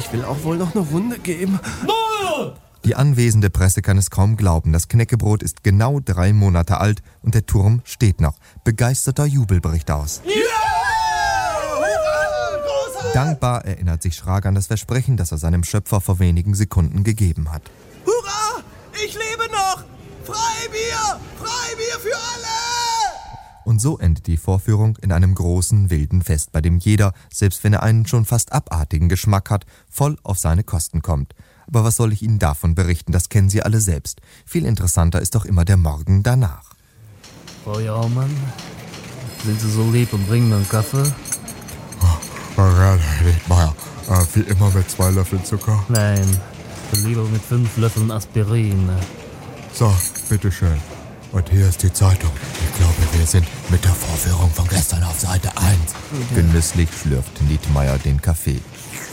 Ich will auch wohl noch eine Runde geben. Die anwesende Presse kann es kaum glauben. Das Knäckebrot ist genau 3 Monate alt und der Turm steht noch. Begeisterter Jubel bricht aus. Yeah! Dankbar erinnert sich Schrage an das Versprechen, das er seinem Schöpfer vor wenigen Sekunden gegeben hat. Hurra! Ich lebe noch! Freibier! Freibier für alle! Und so endet die Vorführung in einem großen, wilden Fest, bei dem jeder, selbst wenn er einen schon fast abartigen Geschmack hat, voll auf seine Kosten kommt. Aber was soll ich Ihnen davon berichten? Das kennen Sie alle selbst. Viel interessanter ist doch immer der Morgen danach. Frau Jaumann, sind Sie so lieb und bringen mir einen Kaffee? Ja, Herr Liedmeier. Wie immer mit 2 Löffeln Zucker? Nein, lieber mit 5 Löffeln Aspirin. So, bitteschön. Und hier ist die Zeitung. Ich glaube, wir sind mit der Vorführung von gestern auf Seite 1. Genüsslich schlürft Nietmeier den Kaffee.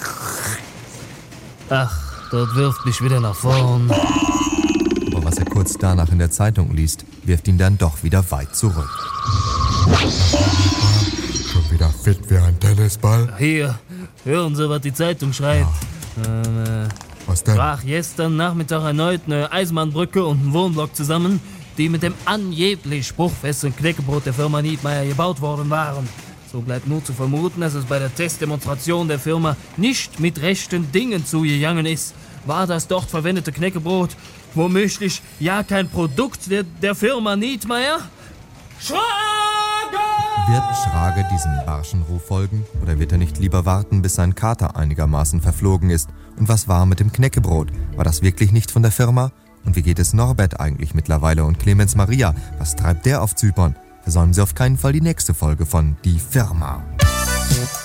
Ach, das wirft mich wieder nach vorn. Aber was er kurz danach in der Zeitung liest, wirft ihn dann doch wieder weit zurück. Schon wieder fit wie ein Tennisball? Hier, hören Sie, was die Zeitung schreibt. Was denn? Brach gestern Nachmittag erneut eine Eisenbahnbrücke und ein Wohnblock zusammen, die mit dem angeblich spruchfesten Knäckebrot der Firma Nietmeier gebaut worden waren. So bleibt nur zu vermuten, dass es bei der Testdemonstration der Firma nicht mit rechten Dingen zugegangen ist. War das dort verwendete Knäckebrot womöglich ja kein Produkt der Firma Nietmeier? Schrage! Wird Schrage diesem barschen Ruf folgen? Oder wird er nicht lieber warten, bis sein Kater einigermaßen verflogen ist? Und was war mit dem Knäckebrot? War das wirklich nicht von der Firma? Und wie geht es Norbert eigentlich mittlerweile und Clemens Maria? Was treibt der auf Zypern? Versäumen Sie auf keinen Fall die nächste Folge von Die Firma.